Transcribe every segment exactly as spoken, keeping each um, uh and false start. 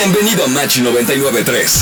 Bienvenido a Match noventa y nueve punto tres.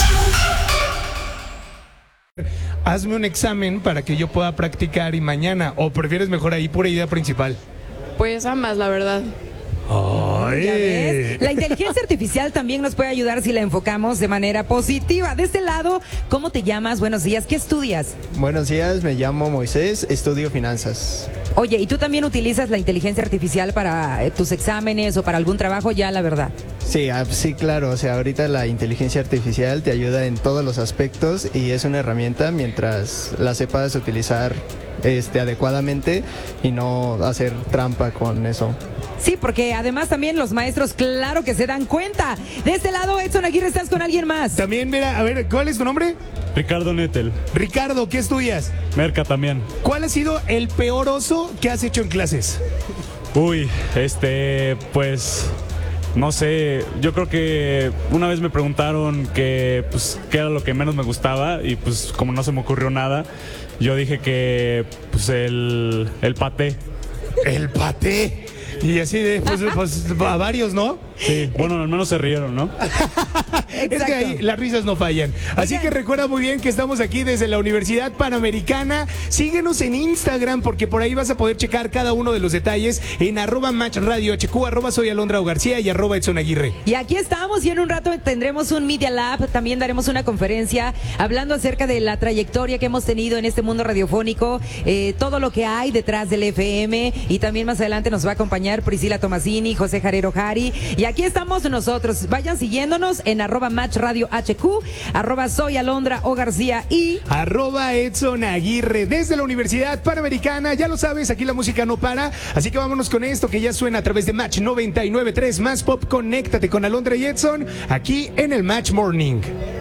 Hazme un examen para que yo pueda practicar y mañana, o prefieres mejor ahí pura idea principal. Pues ambas, la verdad. Ay. ¿Ya ves? La inteligencia artificial también nos puede ayudar si la enfocamos de manera positiva. De este lado, ¿cómo te llamas? Buenos días, ¿qué estudias? Buenos días, me llamo Moisés, estudio finanzas. Oye, ¿y tú también utilizas la inteligencia artificial para eh, tus exámenes o para algún trabajo? Ya, la verdad. Sí, ah, sí, claro, o sea, ahorita la inteligencia artificial te ayuda en todos los aspectos y es una herramienta mientras la sepas utilizar este, adecuadamente y no hacer trampa con eso. Sí, porque además también los maestros, claro que se dan cuenta. De este lado, Edson Aguirre, ¿estás con alguien más? También, mira, a ver, ¿cuál es tu nombre? Ricardo Nettel. Ricardo, ¿qué estudias? Merca también. ¿Cuál ha sido el peor oso que has hecho en clases? Uy, este, pues, no sé, yo creo que una vez me preguntaron que, pues, qué era lo que menos me gustaba y pues como no se me ocurrió nada, yo dije que, pues, el, el paté. El paté. Y así de, pues, pues a varios, ¿no? Sí, bueno, al menos se rieron, ¿no? Es que ahí las risas no fallan. Así que recuerda muy bien que estamos aquí desde la Universidad Panamericana. Síguenos en Instagram porque por ahí vas a poder checar cada uno de los detalles en arroba Match Radio H Q, arroba Soy Alondra O García y arroba Edson Aguirre. Y aquí estamos y en un rato tendremos un Media Lab, también daremos una conferencia hablando acerca de la trayectoria que hemos tenido en este mundo radiofónico, eh, todo lo que hay detrás del F M y también más adelante nos va a acompañar Priscila Tomasini, José Jarero Jari y aquí estamos nosotros. Vayan siguiéndonos en arroba Match Radio H Q, arroba Soy Alondra O García y arroba Edson Aguirre desde la Universidad Panamericana. Ya lo sabes, aquí la música no para, así que vámonos con esto que ya suena a través de Match noventa y nueve punto tres, más pop. Conéctate con Alondra y Edson aquí en el Match Morning.